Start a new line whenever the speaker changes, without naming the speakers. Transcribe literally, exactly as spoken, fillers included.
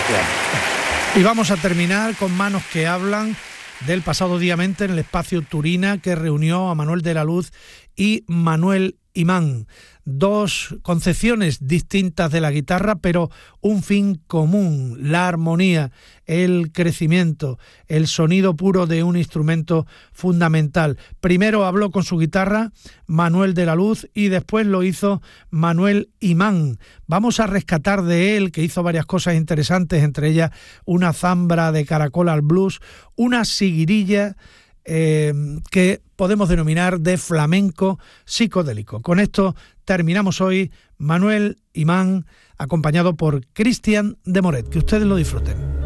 Gracias.
Y vamos a terminar con Manos que hablan, del pasado día veinte en el espacio Turina, que reunió a Manuel de la Luz y Manuel Imán. Dos concepciones distintas de la guitarra, pero un fin común: la armonía, el crecimiento, el sonido puro de un instrumento fundamental. Primero habló con su guitarra Manuel de la Luz y después lo hizo Manuel Imán. Vamos a rescatar de él, que hizo varias cosas interesantes, entre ellas una zambra de caracol al blues, una siguirilla Eh, que podemos denominar de flamenco psicodélico. Con esto terminamos hoy. Manuel Imán, acompañado por Cristian de Moret. Que ustedes lo disfruten.